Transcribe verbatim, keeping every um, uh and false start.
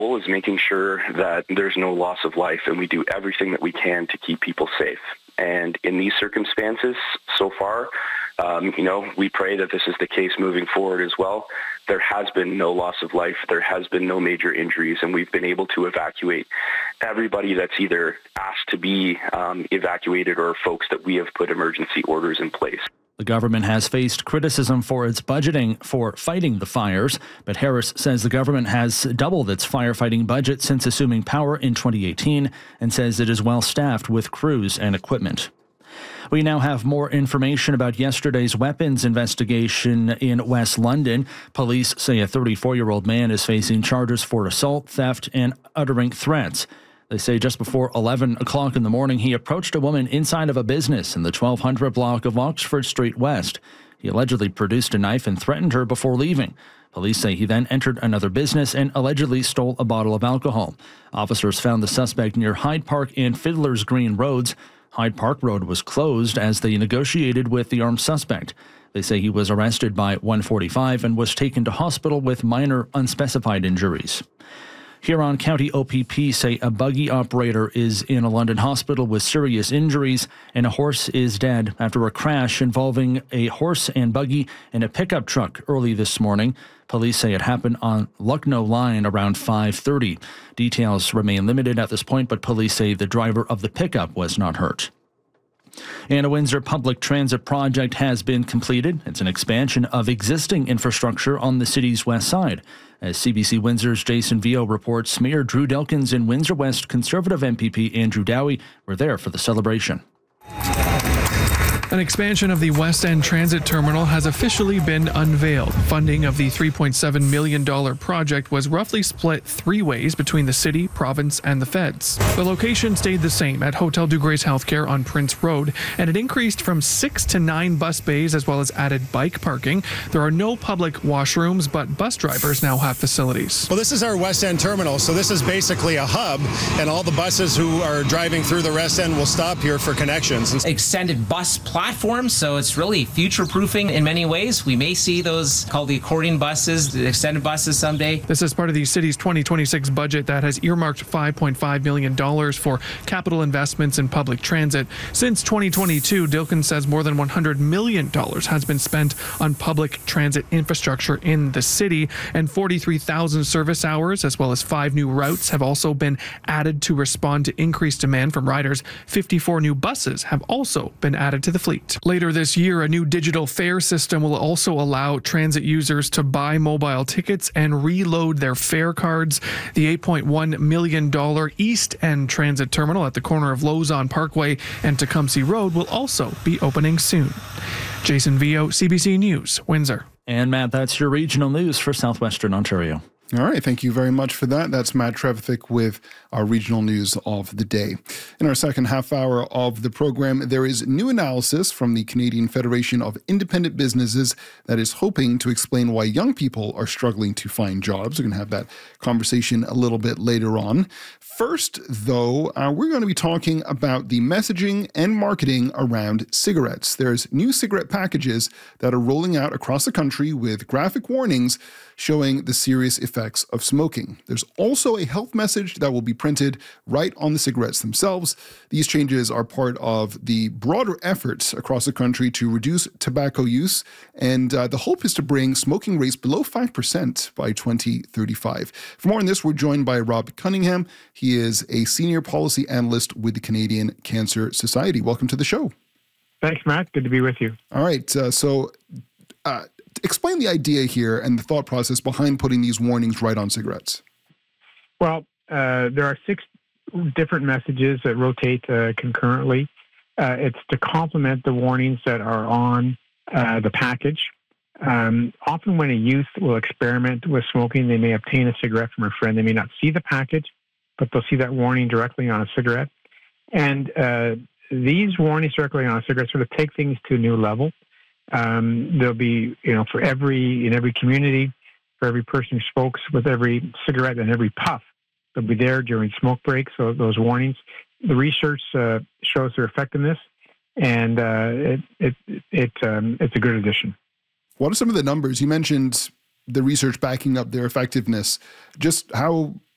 is making sure that there's no loss of life, and we do everything that we can to keep people safe. And in these circumstances, so far, um, you know, we pray that this is the case moving forward as well. There has been no loss of life. There has been no major injuries, and we've been able to evacuate everybody that's either asked to be um, evacuated or folks that we have put emergency orders in place. The government has faced criticism for its budgeting for fighting the fires, but Harris says the government has doubled its firefighting budget since assuming power in twenty eighteen and says it is well staffed with crews and equipment. We now have more information about yesterday's weapons investigation in West London. Police say a thirty-four-year-old man is facing charges for assault, theft, and uttering threats. They say just before eleven o'clock in the morning, he approached a woman inside of a business in the twelve hundred block of Oxford Street West. He allegedly produced a knife and threatened her before leaving. Police say he then entered another business and allegedly stole a bottle of alcohol. Officers found the suspect near Hyde Park and Fiddler's Green roads. Hyde Park Road was closed as they negotiated with the armed suspect. They say he was arrested by one forty-five and was taken to hospital with minor unspecified injuries. Huron County O P P say a buggy operator is in a London hospital with serious injuries and a horse is dead after a crash involving a horse and buggy and a pickup truck early this morning. Police say it happened on Lucknow Line around five thirty. Details remain limited at this point, but police say the driver of the pickup was not hurt. And a Windsor public transit project has been completed. It's an expansion of existing infrastructure on the city's west side. As C B C Windsor's Jason Vio reports, Mayor Drew Delkins and Windsor West Conservative M P P Andrew Dowie were there for the celebration. An expansion of the West End Transit Terminal has officially been unveiled. Funding of the three point seven million dollars project was roughly split three ways between the city, province, and the feds. The location stayed the same at Hotel du Grace Healthcare on Prince Road, and it increased from six to nine bus bays as well as added bike parking. There are no public washrooms, but bus drivers now have facilities. Well, this is our West End Terminal, so this is basically a hub, and all the buses who are driving through the West End will stop here for connections. Extended bus platform, so it's really future-proofing in many ways. We may see those called the accordion buses, the extended buses someday. This is part of the city's twenty twenty-six budget that has earmarked five point five million dollars for capital investments in public transit. Since twenty twenty-two, Dilkin says more than one hundred million dollars has been spent on public transit infrastructure in the city, and forty-three thousand service hours as well as five new routes have also been added to respond to increased demand from riders. fifty-four new buses have also been added to the fleet. Later this year, a new digital fare system will also allow transit users to buy mobile tickets and reload their fare cards. The eight point one million dollars East End Transit Terminal at the corner of Lozon Parkway and Tecumseh Road will also be opening soon. Jason Vio, C B C News, Windsor. And Matt, that's your regional news for Southwestern Ontario. All right, thank you very much for that. That's Matt Trevithick with our regional news of the day. In our second half hour of the program, there is new analysis from the Canadian Federation of Independent Businesses that is hoping to explain why young people are struggling to find jobs. We're going to have that conversation a little bit later on. First, though, uh, we're going to be talking about the messaging and marketing around cigarettes. There's new cigarette packages that are rolling out across the country with graphic warnings showing the serious effects of smoking. There's also a health message that will be printed right on the cigarettes themselves. These changes are part of the broader efforts across the country to reduce tobacco use, and uh, the hope is to bring smoking rates below five percent by twenty thirty-five. For more on this, we're joined by Rob Cunningham. He is a senior policy analyst with the Canadian Cancer Society. Welcome to the show. Thanks, Matt. Good to be with you. All right. Uh, so uh, explain the idea here and the thought process behind putting these warnings right on cigarettes. Well, uh, there are six different messages that rotate uh, concurrently. Uh, it's to complement the warnings that are on uh, the package. Um, often when a youth will experiment with smoking, they may obtain a cigarette from a friend. They may not see the package, but they'll see that warning directly on a cigarette. And uh, these warnings directly on a cigarette sort of take things to a new level. Um, there'll be, you know, for every, in every community, for every person who smokes, with every cigarette and every puff, they'll be there during smoke breaks, so those warnings. The research uh, shows their effectiveness, and uh, it, it, it, um, it's a good addition. What are some of the numbers? You mentioned the research backing up their effectiveness. Just how